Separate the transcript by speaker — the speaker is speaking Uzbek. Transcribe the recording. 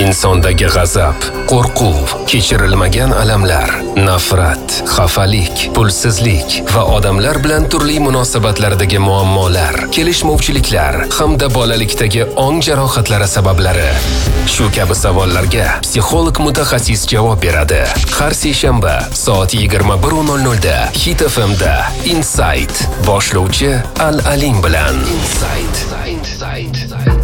Speaker 1: insondagi g'azab, qo'rquv, kechirilmagan alamlar, nafrat, xafalik, pulsizlik va odamlar bilan turli munosabatlardagi muammolar, kelishmovchiliklar hamda bolalikdagi ong jarohatlari sabablari. Shu kabi savollarga psixolog mutaxassis javob beradi. Har seshanba soat 21:00 da Hit FM'da Insight boshlovchi Al-Alim bilan. Insight.